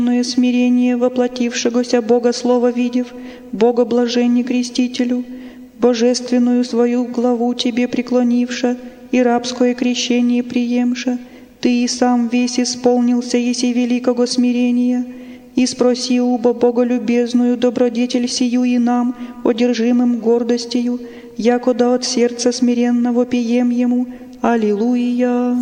смирение воплотившегося Бога Слова видев, Бога блаженни крестителю, божественную свою главу Тебе преклонивша и рабское крещение приемша, Ты и сам весь исполнился еси великого смирения, и спроси убо боголюбезную добродетель сию и нам, одержимым гордостью, якода от сердца смиренного пием Ему. Аллилуйя!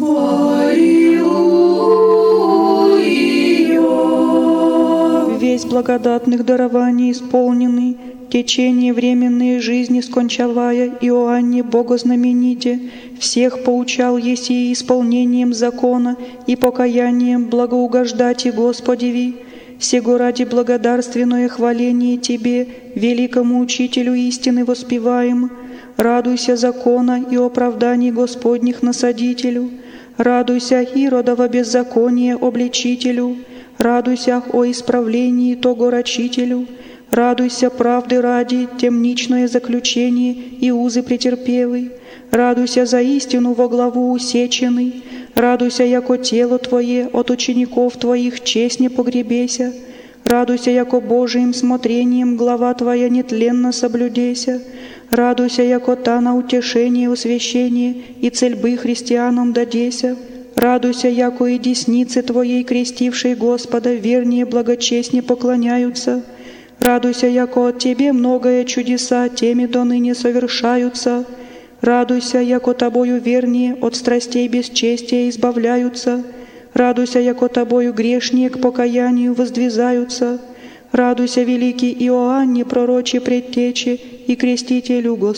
Весь благодатных дарований исполненный, течение временной жизни скончавая, Иоанне Богознамените, всех поучал еси исполнением закона и покаянием благоугождати Господеви, сего ради благодарственное хваление Тебе, великому Учителю истины воспеваем. Радуйся закона и оправданий Господних насадителю, радуйся Иродова беззакония обличителю, радуйся о исправлении того рачителю, радуйся правды ради темничное заключение и узы претерпевый, радуйся за истину во главу усеченный, радуйся, яко тело Твое от учеников Твоих честь не погребеся, радуйся, яко Божиим смотрением глава Твоя нетленно соблюдеся, радуйся, яко та на утешение освящение и цельбы христианам дадеся, радуйся, яко и десницы Твоей, крестившей Господа, вернее благочестне поклоняются, радуйся, яко от Тебе многое чудеса теми до ныне совершаются, радуйся, яко Тобою вернее от страстей бесчестия избавляются, радуйся, яко Тобою грешнее к покаянию воздвизаются, радуйся, великий Иоанне, пророче предтече и крестителю Господь.